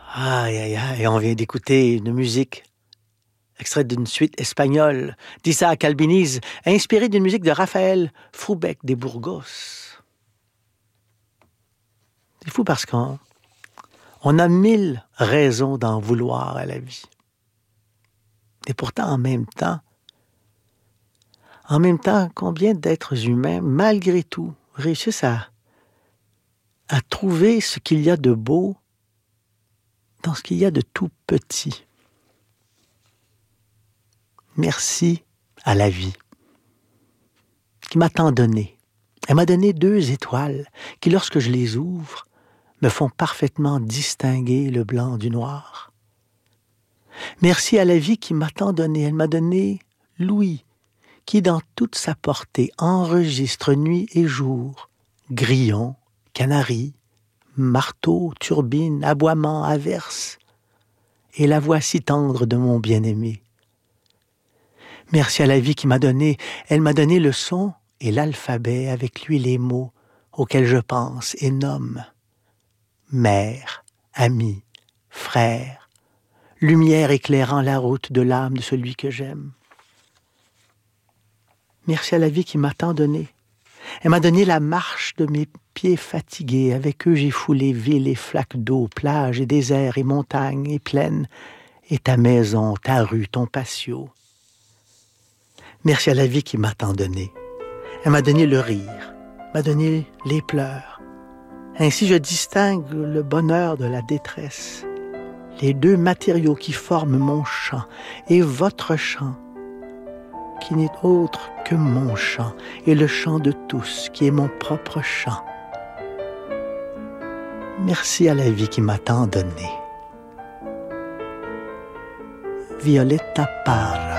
Aïe, aïe, aïe, on vient d'écouter une musique extraite d'une suite espagnole d'Isaac Albéniz, inspirée d'une musique de Raphaël Froubek des Burgos. C'est fou parce qu'on a 1000 raisons d'en vouloir à la vie. Et pourtant, en même temps, combien d'êtres humains, malgré tout, réussissent à trouver ce qu'il y a de beau dans ce qu'il y a de tout petit. Merci à la vie qui m'a tant donné. Elle m'a donné 2 étoiles qui, lorsque je les ouvre, me font parfaitement distinguer le blanc du noir. Merci à la vie qui m'a tant donné. Elle m'a donné l'ouïe qui, dans toute sa portée, enregistre nuit et jour, grillons, canaris, marteaux, turbines, aboiements, averses, et la voix si tendre de mon bien-aimé. Merci à la vie qui m'a donné, elle m'a donné le son et l'alphabet, avec lui les mots auxquels je pense et nomme. Mère, ami, frère, lumière éclairant la route de l'âme de celui que j'aime. Merci à la vie qui m'a tant donné. Elle m'a donné la marche de mes pieds fatigués. Avec eux, j'ai foulé villes et flaques d'eau, plages et déserts et montagnes et plaines, et ta maison, ta rue, ton patio. Merci à la vie qui m'a tant donné. Elle m'a donné le rire, m'a donné les pleurs. Ainsi, je distingue le bonheur de la détresse, les 2 matériaux qui forment mon chant et votre chant, qui n'est autre que mon chant et le chant de tous, qui est mon propre chant. Merci à la vie qui m'a tant donné. Violetta Parra.